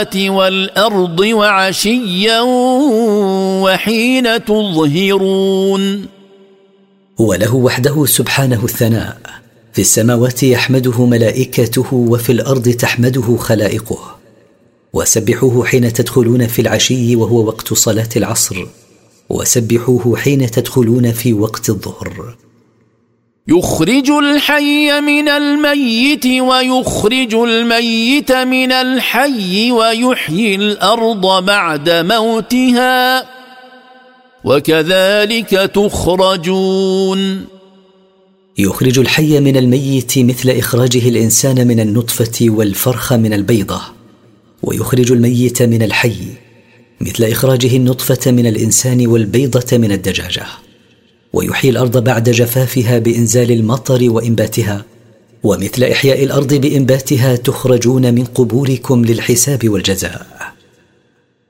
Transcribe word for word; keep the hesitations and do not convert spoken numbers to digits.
والأرض وعشيا وحين تظهرون. وله وحده سبحانه الثناء، في السماوات يحمده ملائكته وفي الأرض تحمده خلائقه. وسبحوه حين تدخلون في العشي وهو وقت صلاة العصر، وسبحوه حين تدخلون في وقت الظهر. يخرج الحي من الميت ويخرج الميت من الحي ويحيي الأرض بعد موتها وكذلك تخرجون. يخرج الحي من الميت مثل إخراجه الإنسان من النطفة والفرخ من البيضة، ويخرج الميت من الحي مثل إخراجه النطفة من الإنسان والبيضة من الدجاجة. ويحيي الأرض بعد جفافها بإنزال المطر وإنباتها، ومثل إحياء الأرض بإنباتها تخرجون من قبوركم للحساب والجزاء.